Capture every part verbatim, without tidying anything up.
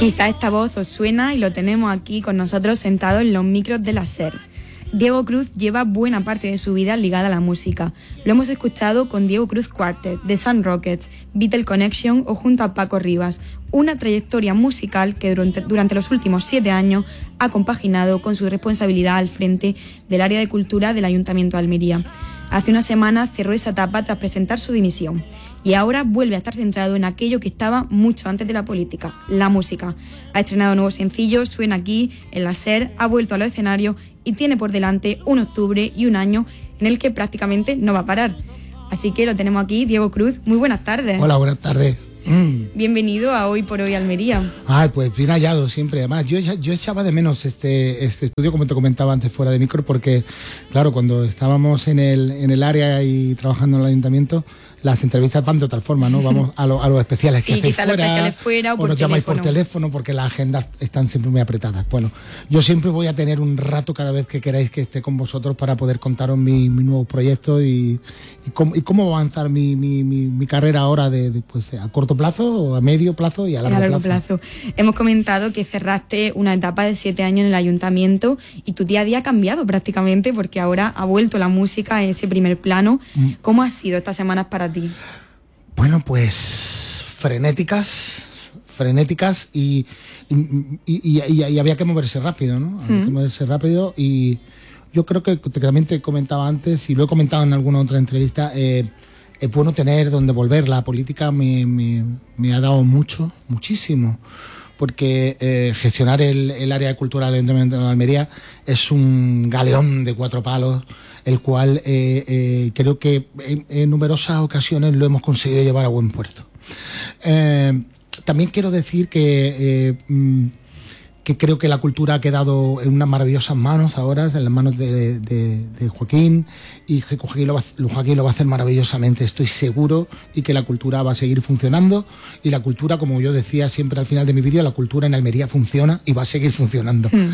Quizá esta voz os suena y lo tenemos aquí con nosotros sentado en los micros de la SER. Diego Cruz lleva buena parte de su vida ligada a la música. Lo hemos escuchado con Diego Cruz Quartet, The Sun Rockets, Beatle Connection o junto a Paco Rivas. Una trayectoria musical que durante, durante los últimos siete años ha compaginado con su responsabilidad al frente del área de cultura del Ayuntamiento de Almería. Hace una semana cerró esa etapa tras presentar su dimisión y ahora vuelve a estar centrado en aquello que estaba mucho antes de la política, la música. Ha estrenado nuevos sencillos, suena aquí, en la SER, ha vuelto a los escenarios y tiene por delante un octubre y un año en el que prácticamente no va a parar. Así que lo tenemos aquí, Diego Cruz. Muy buenas tardes. Hola, buenas tardes. Mm. Bienvenido a Hoy por Hoy Almería. Ay, pues bien hallado siempre. Además, yo, yo echaba de menos este, este estudio, como te comentaba antes fuera de micro, porque, claro, cuando estábamos en el, en el área y trabajando en el ayuntamiento, las entrevistas van de otra forma, ¿no? Vamos a, lo, a los especiales sí, que hacéis fuera, los especiales fuera o, o por nos teléfono. llamáis por teléfono porque las agendas están siempre muy apretadas. Bueno, yo siempre voy a tener un rato cada vez que queráis que esté con vosotros para poder contaros mi, mi nuevo proyecto y, y, cómo, y cómo avanzar mi, mi, mi, mi carrera ahora de, de, pues, a corto plazo, o a medio plazo y a largo, a largo plazo. plazo. Hemos comentado que cerraste una etapa de siete años en el ayuntamiento y tu día a día ha cambiado prácticamente porque ahora ha vuelto la música en ese primer plano. Mm. ¿Cómo han sido estas semanas para ti? Bueno, pues frenéticas, frenéticas y, y, y, y, y había que moverse rápido, ¿no? Había mm. que moverse rápido y yo creo que, que también te comentaba antes y lo he comentado en alguna otra entrevista, eh, es bueno tener donde volver. La política me, me, me ha dado mucho, muchísimo, porque eh, gestionar el, el área cultural del Ayuntamiento de Almería es un galeón de cuatro palos, el cual eh, eh, creo que en, en numerosas ocasiones lo hemos conseguido llevar a buen puerto. Eh, también quiero decir que, eh, que creo que la cultura ha quedado en unas maravillosas manos ahora, en las manos de, de, de Joaquín, y Joaquín lo, va, Joaquín lo va a hacer maravillosamente, estoy seguro, y que la cultura va a seguir funcionando, y la cultura, como yo decía siempre al final de mi vídeo, la cultura en Almería funciona y va a seguir funcionando. Mm.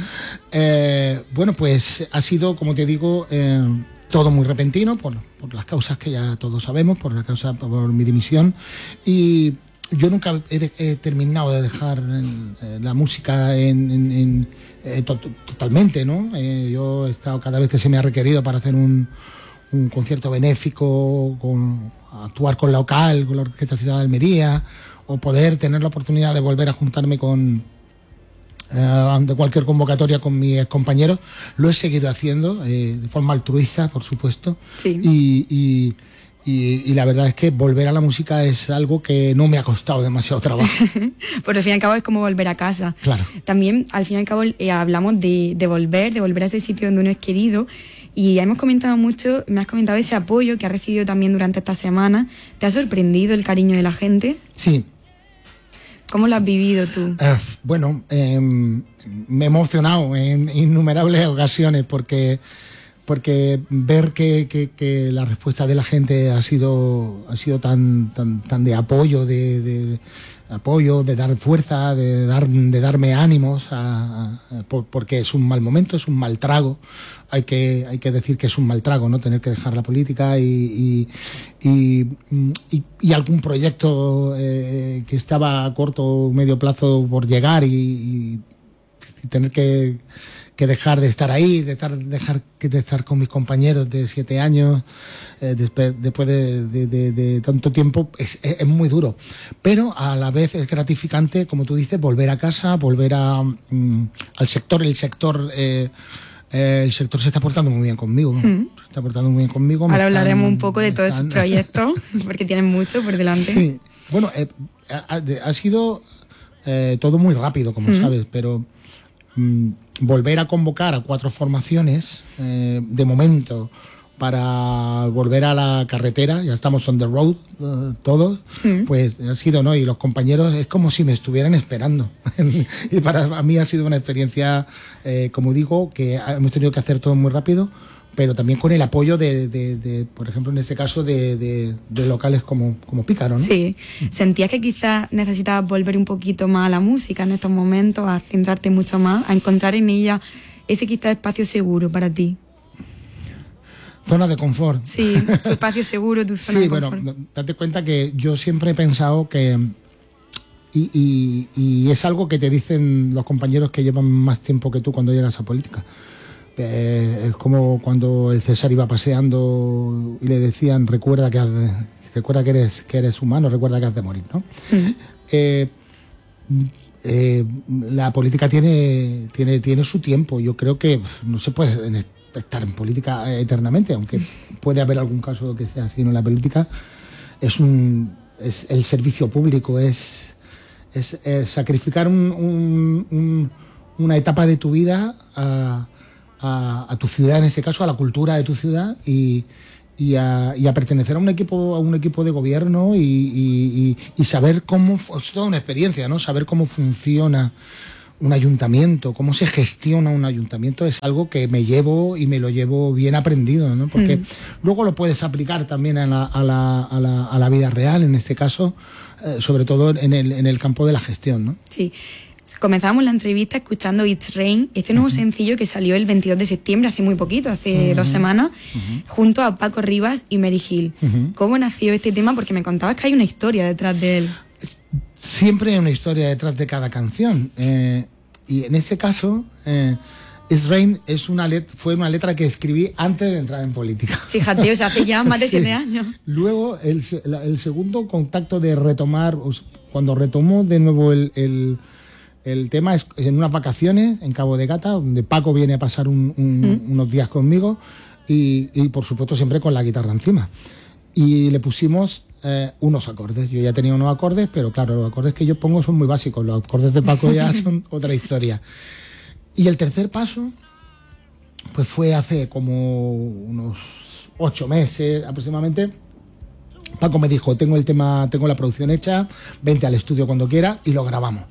Eh, bueno, pues ha sido, como te digo, eh, todo muy repentino, por, por las causas que ya todos sabemos, por la causa, por mi dimisión, y yo nunca he, he terminado de dejar en, eh, la música en, en, en, eh, to, totalmente, ¿no? Eh, yo he estado cada vez que se me ha requerido para hacer un, un concierto benéfico, con, actuar con la local, con la Orquesta Ciudad de Almería, o poder tener la oportunidad de volver a juntarme con eh, ante cualquier convocatoria con mis compañeros, lo he seguido haciendo eh, de forma altruista, por supuesto. Sí. Y, y Y, y la verdad es que volver a la música es algo que no me ha costado demasiado trabajo. Por al fin y al cabo es como volver a casa. Claro. También al fin y al cabo eh, hablamos de, de volver, de volver a ese sitio donde uno es querido. Y hemos comentado mucho, me has comentado ese apoyo que has recibido también durante esta semana. ¿Te ha sorprendido el cariño de la gente? Sí. ¿Cómo lo has vivido tú? Eh, bueno, eh, me he emocionado en innumerables ocasiones porque... porque ver que, que, que la respuesta de la gente ha sido ha sido tan tan, tan de apoyo, de, de, de apoyo, de dar fuerza, de dar de darme ánimos, a, a, por, porque es un mal momento, es un mal trago. Hay que hay que decir que es un mal trago, ¿no? Tener que dejar la política y y, y, y, y algún proyecto eh, que estaba a corto o medio plazo por llegar y, y, y tener que que dejar de estar ahí, de estar, dejar de estar con mis compañeros de siete años, eh, después, después de, de, de, de tanto tiempo, es, es, es muy duro. Pero a la vez es gratificante, como tú dices, volver a casa, volver a, mm, al sector. El sector eh, eh, el sector se está portando muy bien conmigo. ¿no? Mm. Se está portando muy bien conmigo. Ahora están, hablaremos un poco de todos están... esos proyectos, porque tienen mucho por delante. Sí, bueno, eh, ha, ha sido eh, todo muy rápido, como mm. sabes, pero... Mm, volver a convocar a cuatro formaciones eh, de momento para volver a la carretera, ya estamos on the road uh, todos, mm. pues ha sido, ¿no? Y los compañeros es como si me estuvieran esperando. Y para mí ha sido una experiencia, eh, como digo, que hemos tenido que hacer todo muy rápido, pero también con el apoyo de, de, de por ejemplo, en este caso, de, de, de locales como, como Pícaro, ¿no? Sí. ¿Sentías que quizás necesitabas volver un poquito más a la música en estos momentos, a centrarte mucho más, a encontrar en ella ese quizás espacio seguro para ti? Zona de confort. Sí, tu espacio seguro, tu zona sí, de confort. Sí, bueno, date cuenta que yo siempre he pensado que y, y, y es algo que te dicen los compañeros que llevan más tiempo que tú cuando llegas a política. Eh, es como cuando el César iba paseando y le decían, recuerda que has de, recuerda que eres, que eres humano, recuerda que has de morir, ¿no? Uh-huh. eh, eh, la política tiene, tiene, tiene su tiempo. Yo creo que no se puede estar en política eternamente, aunque puede haber algún caso que sea así, ¿no? La política es un es el servicio público, es, es, es sacrificar un, un, un, una etapa de tu vida a, a, a tu ciudad, en este caso a la cultura de tu ciudad, y, y, a, y a pertenecer a un equipo a un equipo de gobierno y, y, y saber cómo, es toda una experiencia, ¿no? Saber cómo funciona un ayuntamiento, cómo se gestiona un ayuntamiento, es algo que me llevo y me lo llevo bien aprendido, ¿no? Porque mm. luego lo puedes aplicar también a la, a la, a la, a la vida real, en este caso, eh, sobre todo en el, en el campo de la gestión, ¿no? Sí. Comenzamos la entrevista escuchando It's Rain, este nuevo uh-huh. sencillo que salió el veintidós de septiembre, hace muy poquito, hace uh-huh. dos semanas, uh-huh. junto a Paco Rivas y Mary Hill. Uh-huh. ¿Cómo nació este tema? Porque me contabas que hay una historia detrás de él. Siempre hay una historia detrás de cada canción. Eh, y en ese caso, eh, It's Rain es una let- fue una letra que escribí antes de entrar en política. Fíjate, o sea, hace ya más de siete sí. años. Luego, el, el segundo contacto de retomar, cuando retomó de nuevo el, el, el tema, es en unas vacaciones en Cabo de Gata, donde Paco viene a pasar un, un, ¿Mm? unos días conmigo y, y, por supuesto, siempre con la guitarra encima. Y le pusimos eh, unos acordes. Yo ya tenía unos acordes, pero claro, los acordes que yo pongo son muy básicos. Los acordes de Paco ya son otra historia. Y el tercer paso, pues fue hace como unos ocho meses aproximadamente. Paco me dijo, tengo el tema, tengo la producción hecha, vente al estudio cuando quieras y lo grabamos.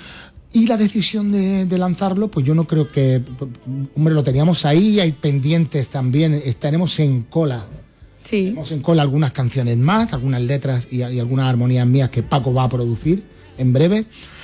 Y la decisión de, de lanzarlo, pues yo no creo que... Hombre, lo teníamos ahí, hay pendientes también, estaremos en cola. Sí. Tenemos en cola algunas canciones más, algunas letras y, y algunas armonías mías que Paco va a producir en breve.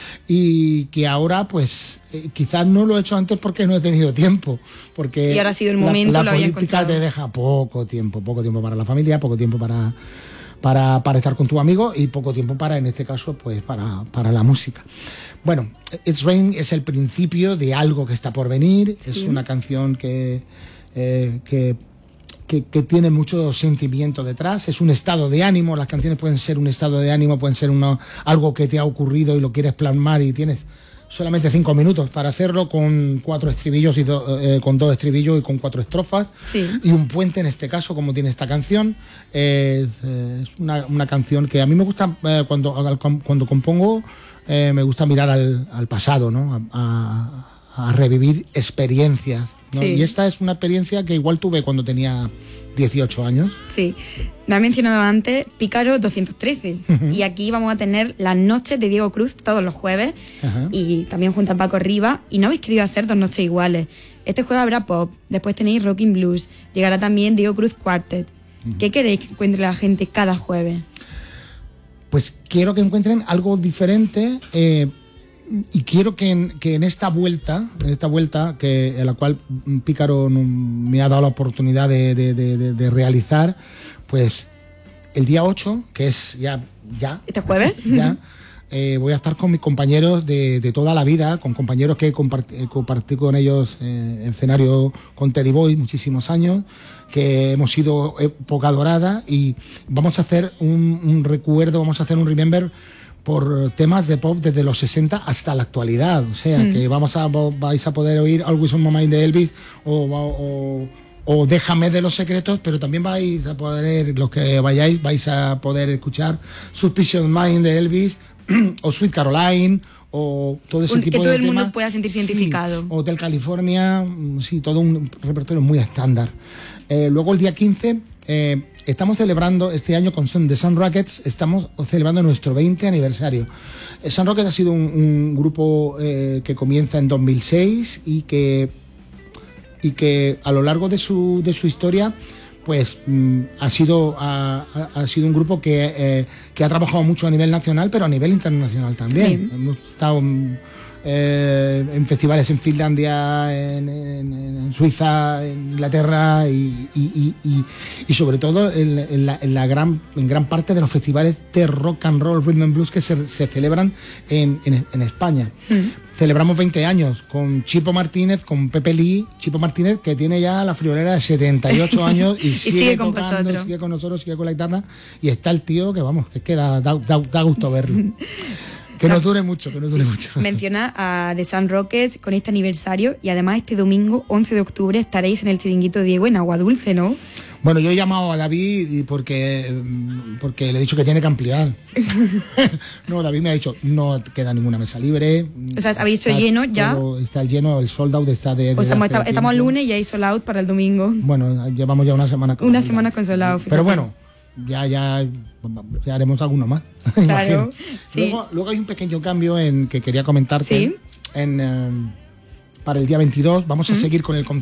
Y que ahora, pues, eh, quizás no lo he hecho antes porque no he tenido tiempo. Porque y ahora ha sido el momento, la, la lo política te deja poco tiempo, poco tiempo para la familia, poco tiempo para... Para, para estar con tu amigo y poco tiempo para, en este caso, pues para, para la música. Bueno, It's Rain es el principio de algo que está por venir. Sí. Es una canción que, eh, que, que, que tiene mucho sentimiento detrás. Es un estado de ánimo. Las canciones pueden ser un estado de ánimo, pueden ser uno, algo que te ha ocurrido y lo quieres plasmar y tienes solamente cinco minutos para hacerlo, con cuatro estribillos y do, eh, con dos estribillos y con cuatro estrofas. Sí. Y un puente, en este caso, como tiene esta canción. Eh, es una, una canción que a mí me gusta, eh, cuando, cuando compongo, eh, me gusta mirar al, al pasado, ¿no? A, a, a revivir experiencias, ¿no? Sí. Y esta es una experiencia que igual tuve cuando tenía dieciocho años. Sí, me ha mencionado antes Pícaro doscientos trece. Uh-huh. Y aquí vamos a tener las noches de Diego Cruz todos los jueves. Uh-huh. Y también junto a Paco Rivas. Y no habéis querido hacer dos noches iguales. Este jueves habrá pop, después tenéis rocking blues, llegará también Diego Cruz Quartet. Uh-huh. ¿Qué queréis que encuentre la gente cada jueves? Pues quiero que encuentren algo diferente. eh, Y quiero que en, que en esta vuelta, en esta vuelta que en la cual Pícaro me ha dado la oportunidad de, de, de, de realizar, pues el día ocho, que es ya... ya ¿Este jueves? Ya, eh, voy a estar con mis compañeros de, de toda la vida, con compañeros que compartí, compartí con ellos eh, escenario con Teddy Boy muchísimos años, que hemos sido época dorada, y vamos a hacer un, un recuerdo, vamos a hacer un remember por temas de pop desde los sesenta hasta la actualidad. O sea, mm. que vamos a, vais a poder oír Always on My Mind de Elvis o, o, o Déjame de Los Secretos, pero también vais a poder, los que vayáis, vais a poder escuchar Suspicious Mind de Elvis o Sweet Caroline o todo ese un, tipo de temas. Que todo el mundo pueda sentirse identificado. Sí, Hotel California, sí, todo un repertorio muy estándar. Eh, luego el día quince... Eh, estamos celebrando este año con The Sun Rockets, estamos celebrando nuestro veinte aniversario. Eh, Sun Rockets ha sido un, un grupo eh, que comienza en dos mil seis y que, y que a lo largo de su, de su historia, pues mm, ha, sido, ha, ha sido un grupo que, eh, que ha trabajado mucho a nivel nacional, pero a nivel internacional también. Sí. Hemos estado eh, en festivales en Finlandia, en, en, en Suiza, en Inglaterra y, y, y, y, y sobre todo en, en, la, en, la gran, en gran parte de los festivales de rock and roll, rhythm and blues que se, se celebran en, en, en España. Mm. Celebramos veinte años con Chipo Martínez, con Pepe Lee, Chipo Martínez, que tiene ya la friolera de setenta y ocho años y, y sigue, sigue con tocando, vosotros. sigue con nosotros, sigue con la guitarra, y está el tío que vamos, que es que da, da, da, da gusto verlo. Que nos dure mucho, que nos dure mucho. Menciona a The Sun Rockets con este aniversario, y además este domingo once de octubre estaréis en el Chiringuito Diego en Agua Dulce, ¿no? Bueno, yo he llamado a David porque, porque le he dicho que tiene que ampliar. No, David me ha dicho, no queda ninguna mesa libre. O sea, habéis hecho lleno ya. Todo, está el lleno, el sold out está de... de o sea, estamos, estamos lunes y hay sold out para el domingo. Bueno, llevamos ya una semana con Una semana con sold out. Pero bueno, ya, ya, ya haremos alguno más. Claro, sí. Luego, luego hay un pequeño cambio en que quería comentarte. Sí. En, eh, para el día veintidós vamos a ¿Mm? seguir con el